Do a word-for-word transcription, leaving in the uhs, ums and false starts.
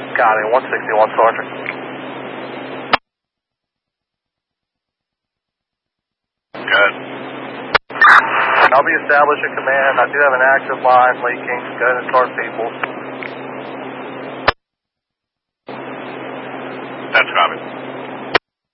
Got it, one sixty-one, Sergeant. Good. I'll be establishing command. I do have an active line leaking. Go ahead and start people. That's common.